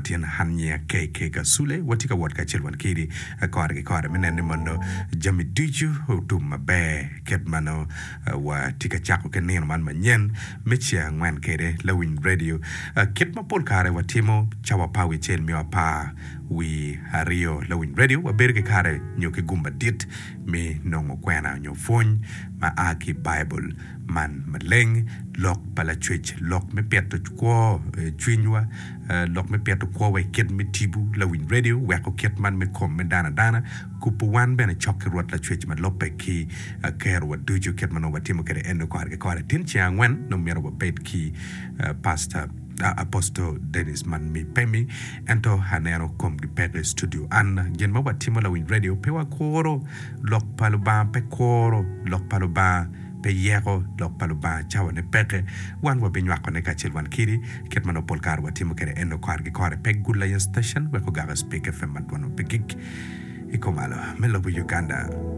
watien hanya KK Kasule watika watka chilwan kiri kore menene mono jami diju utuma be ketmano watika chako kenino man manyen mechia ngwan kere Lawin Radio ketma pol kare watimo chawa pawi chel miwa pa wi hario Lawin Radio waberge kare nyoke gumba dit mi nongo kwena nyofony ma aki Bible man maleng lok pala chwech lok me peto chukwo chwinywa lok me peto kwa we ket me tibu Lawin Radio weko ket man me kom me dana kupu wan bena chokke ruat la chwech man lope ki kero wa duju ket man wa timo kere endo kore tin chia ngwen no mero wa bet ki pastor Apostle Dennis man mi pemi ento hanero kom di pere studio an gen ma wa timo Lawin Radio pewa koro lok paluba pe koro lok paluba pe yero lok paluba chawa ne peke wan wa binywa kone kachil wan kiri ket mano polkar wa timo kere endo kore pe gula station weko gaga speak FM man wano pekik ikomalo melo bu Uganda